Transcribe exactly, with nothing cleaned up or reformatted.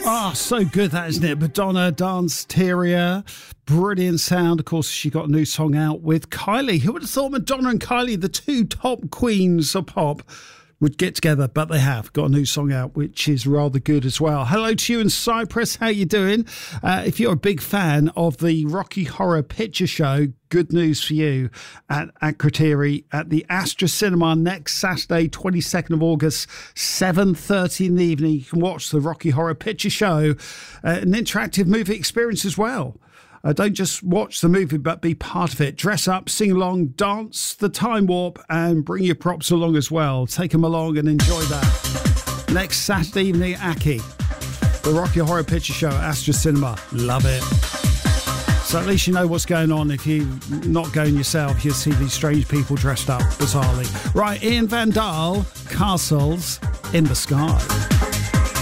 Ah, oh, so good that, isn't it? Madonna, Dance Teria, brilliant sound. Of course, she got a new song out with Kylie. Who would have thought Madonna and Kylie, the two top queens of pop, would get together? But they have got a new song out, which is rather good as well. Hello to you in Cyprus. How you doing? Uh, if you're a big fan of the Rocky Horror Picture Show, good news for you at Akrotiri at the Astra Cinema next Saturday, twenty-second of August, seven thirty in the evening. You can watch the Rocky Horror Picture Show, uh, an interactive movie experience as well. Uh, don't just watch the movie, but be part of it. Dress up, sing along, dance the time warp, and bring your props along as well. Take them along and enjoy that. Next Saturday evening at Aki, the Rocky Horror Picture Show at Astra Cinema. Love it. So at least you know what's going on. If you're not going yourself, you'll see these strange people dressed up bizarrely. Right, Ian Van Dahl, Castles in the Sky.